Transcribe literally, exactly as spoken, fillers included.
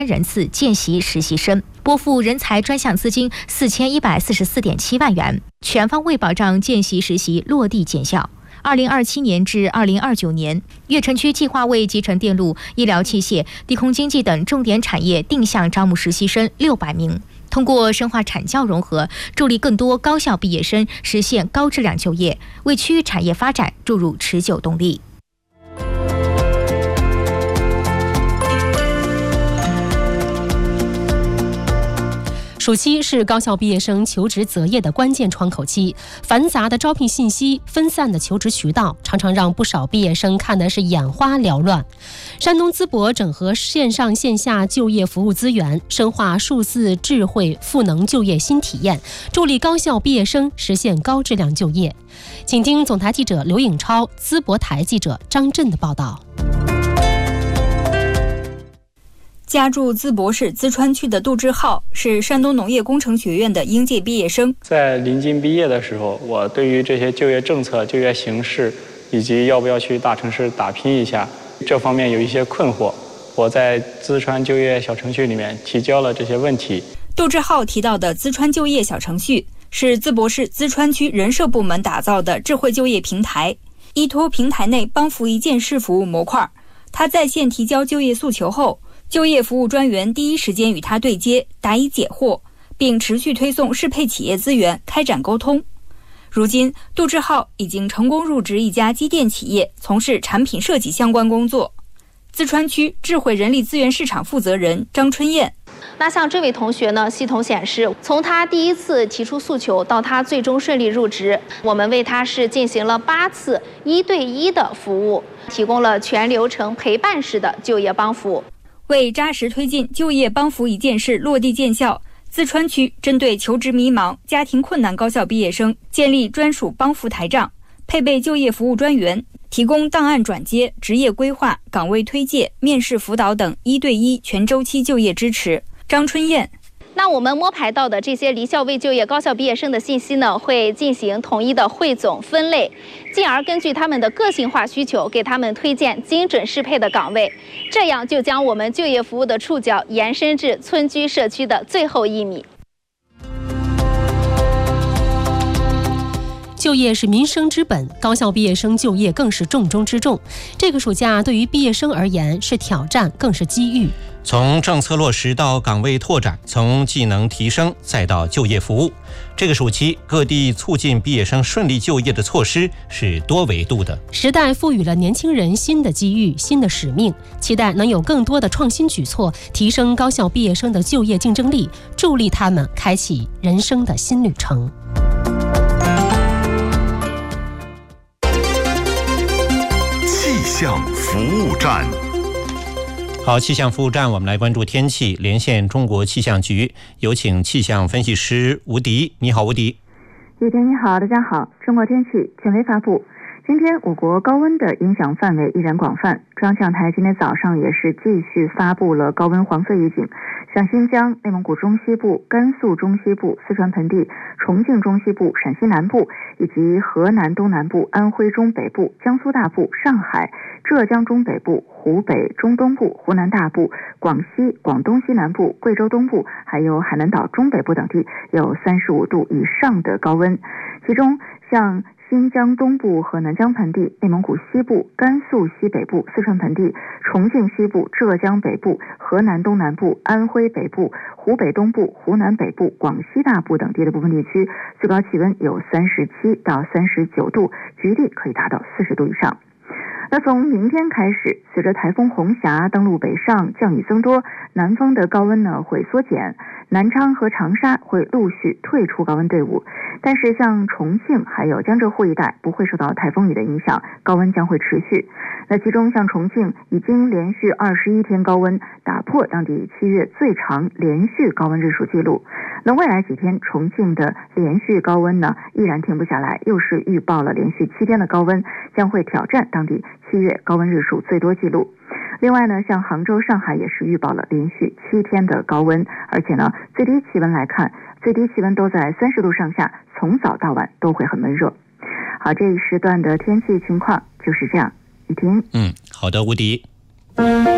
人次见习实习生，拨付人才专项资金四千一百四十四点七万元，全方位保障见习实习落地见效。二零二七年至二零二九年，越城区计划为集成电路、医疗器械、低空经济等重点产业定向招募实习生六百名，通过深化产教融合，助力更多高校毕业生实现高质量就业，为区域产业发展注入持久动力。 暑期是高校毕业生求职择业的关键窗口期，繁杂的招聘信息、分散的求职渠道，常常让不少毕业生看的是眼花缭乱。山东淄博整合线上线下就业服务资源，深化数字智慧赋能就业新体验，助力高校毕业生实现高质量就业。请听总台记者刘颖超、淄博台记者张震的报道。 家住淄博市淄川区的杜志浩是山东农业工程学院的应届毕业生。 在临近毕业的时候，我对于这些就业政策、就业形势以及要不要去大城市打拼一下，这方面有一些困惑。我在淄川就业小程序里面提交了这些问题。 杜志浩提到的淄川就业小程序是淄博市淄川区人社部门打造的智慧就业平台，依托平台内帮扶一件事服务模块，他在线提交就业诉求后，就业服务专员第一时间与他对接，答疑解惑，并持续推送适配企业资源，开展沟通。如今，杜志浩已经成功入职一家机电企业，从事产品设计相关工作。淄川区智慧人力资源市场负责人张春燕。 那像这位同学呢，系统显示，从他第一次提出诉求到他最终顺利入职，我们为他是进行了八次一对一的服务，提供了全流程陪伴式的就业帮扶。 为扎实推进就业帮扶一件事落地见效，淄川区针对求职迷茫、家庭困难高校毕业生建立专属帮扶台账，配备就业服务专员，提供档案转接、职业规划、岗位推介、面试辅导等一对一全周期就业支持。张春燕。 那我们摸排到的这些离校未就业高校毕业生的信息呢，会进行统一的汇总分类，进而根据他们的个性化需求，给他们推荐精准适配的岗位，这样就将我们就业服务的触角延伸至村居社区的最后一米。 就业是民生之本，高校毕业生就业更是重中之重。这个暑假对于毕业生而言是挑战，更是机遇。 从政策落实到岗位拓展，从技能提升再到就业服务，这个暑期各地促进毕业生顺利就业的措施是多维度的。 时代赋予了年轻人新的机遇、新的使命，期待能有更多的创新举措，提升高校毕业生的就业竞争力，助力他们开启人生的新旅程。 气象服务站。 好，气象服务站，我们来关注天气，连线中国气象局，有请气象分析师吴迪。你好，吴迪。 雨田你好，大家好。中国天气权威发布，今天我国高温的影响范围依然广泛，中央气象台今天早上也是继续发布了高温黄色预警，像新疆、内蒙古中西部、甘肃中西部、四川盆地、重庆中西部、陕西南部以及河南东南部、安徽中北部、江苏大部、上海、浙江中北部、湖北中东部、湖南大部、广西、广东西南部、贵州东部还有海南岛中北部等地有三十五度以上的高温，其中像新疆东部和南疆盆地、内蒙古西部、甘肃西北部、四川盆地、重庆西部、浙江北部、河南东南部、安徽北部、湖北东部、湖南北部、广西大部等地的部分地区，最高气温有三十七到三十九度，局地可以达到四十度以上。那从明天开始，随着台风红霞登陆北上，降雨增多，南方的高温呢会缩减，南昌和长沙会陆续退出高温队伍，但是像重庆还有江浙沪一带不会受到台风雨的影响，高温将会持续。那其中像重庆已经连续二十一天高温，打破当地七月最长连续高温日数记录。那未来几天重庆的连续高温呢依然停不下来，又是预报了连续七天的高温，将会挑战当地七月高温日数最多记录。另外呢，像杭州、上海也是预报了连续七天的高温，而且呢，最低气温来看，最低气温都在三十度上下，从早到晚都会很闷热。好，这一时段的天气情况就是这样。雨婷， 嗯，好的，吴迪。